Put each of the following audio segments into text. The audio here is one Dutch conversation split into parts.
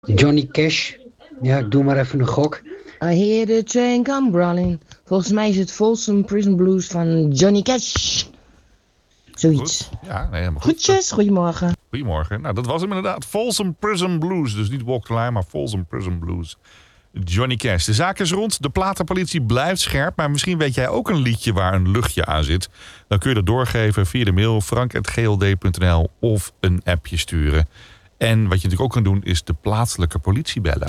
Johnny Cash. Ja, ik doe maar even een gok. I hear the train come rolling. Volgens mij is het Folsom Prison Blues van Johnny Cash. Zoiets. Goed. Ja, nee, helemaal goed. Goedjes, goedemorgen. Goedemorgen. Nou, dat was hem inderdaad. Folsom Prison Blues. Dus niet Walk the Line, maar Folsom Prison Blues. Johnny Cash. De zaak is rond. De platenpolitie blijft scherp. Maar misschien weet jij ook een liedje waar een luchtje aan zit. Dan kun je dat doorgeven via de mail frank@gld.nl of een appje sturen. En wat je natuurlijk ook kan doen is de plaatselijke politie bellen.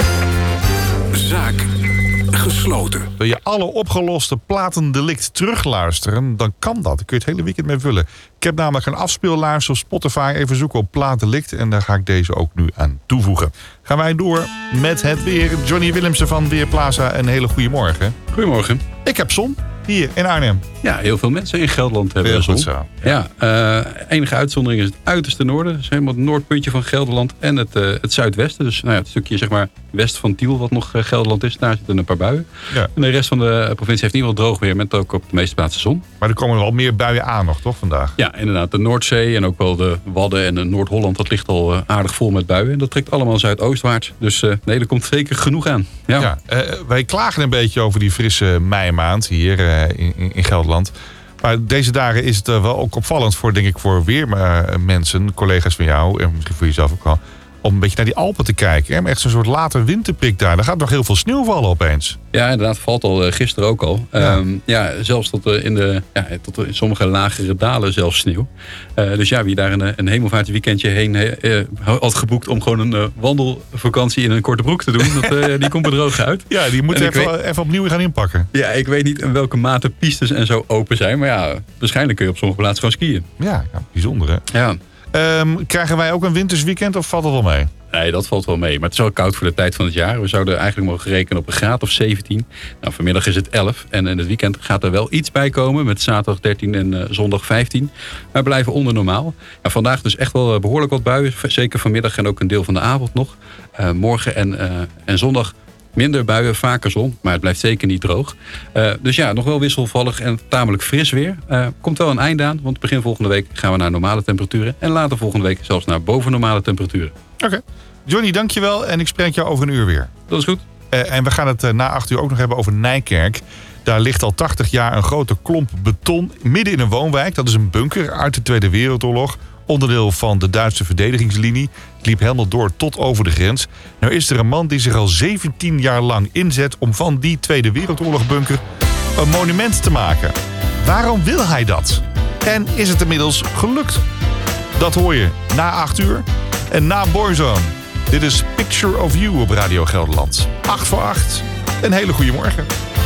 Zaak gesloten. Wil je alle opgeloste platendelict terugluisteren? Dan kan dat. Dan kun je het hele weekend mee vullen. Ik heb namelijk een afspeellijst op Spotify. Even zoeken op platendelict. En daar ga ik deze ook nu aan toevoegen. Gaan wij door met het weer. Johnny Willemsen van Weerplaza. Een hele goede morgen. Goedemorgen. Ik heb zon hier in Arnhem. Ja, heel veel mensen in Gelderland hebben Heel zon. goed zo. Ja, enige uitzondering is het uiterste noorden. Dat is helemaal het noordpuntje van Gelderland. En het zuidwesten. Dus het stukje zeg maar west van Tiel wat nog Gelderland is. Daar zitten een paar buien. Ja. En de rest van de provincie heeft in ieder geval droog weer. Met ook op de meeste plaatsen zon. Maar er komen wel meer buien aan nog, toch, vandaag? Ja, inderdaad. De Noordzee en ook wel de Wadden en Noord-Holland. Dat ligt al aardig vol met buien. En dat trekt allemaal zuidoostwaarts. Dus nee, er komt zeker genoeg aan. Ja. Wij klagen een beetje over die frisse meimaand hier in Gelderland. Maar deze dagen is het wel ook opvallend voor weermensen, collega's van jou en misschien voor jezelf ook wel, om een beetje naar die Alpen te kijken. Hè? Echt zo'n soort late winterprik daar. Daar gaat nog heel veel sneeuw vallen opeens. Ja, inderdaad. Valt al gisteren ook al. Zelfs tot in sommige lagere dalen zelfs sneeuw. Dus ja, wie daar een hemelvaartweekendje heen had geboekt om gewoon een wandelvakantie in een korte broek te doen, die komt bedrogen uit. Ja, die moet even opnieuw gaan inpakken. Ja, ik weet niet in welke mate pistes en zo open zijn. Maar ja, waarschijnlijk kun je op sommige plaatsen gewoon skiën. Ja, bijzonder hè? Ja. Krijgen wij ook een wintersweekend of valt dat wel mee? Nee, dat valt wel mee. Maar het is wel koud voor de tijd van het jaar. We zouden eigenlijk mogen rekenen op een graad of 17. Nou, vanmiddag is het 11. En in het weekend gaat er wel iets bij komen. Met zaterdag 13 en zondag 15. Maar we blijven onder normaal. Ja, vandaag dus echt wel behoorlijk wat buien. Zeker vanmiddag en ook een deel van de avond nog. Morgen en zondag minder buien, vaker zon. Maar het blijft zeker niet droog. Dus ja, nog wel wisselvallig en tamelijk fris weer. Komt wel een einde aan. Want begin volgende week gaan we naar normale temperaturen. En later volgende week zelfs naar boven normale temperaturen. Oké. Johnny, dankjewel. En ik spreek jou over een uur weer. Dat is goed. En we gaan het na 8 uur ook nog hebben over Nijkerk. Daar ligt al 80 jaar een grote klomp beton midden in een woonwijk. Dat is een bunker uit de Tweede Wereldoorlog. Onderdeel van de Duitse verdedigingslinie. Het liep helemaal door tot over de grens. Nou is er een man die zich al 17 jaar lang inzet om van die Tweede Wereldoorlogbunker een monument te maken. Waarom wil hij dat? En is het inmiddels gelukt? Dat hoor je na 8 uur en na Boyzone. Dit is Picture of You op Radio Gelderland. 8 voor 8. Een hele goede morgen.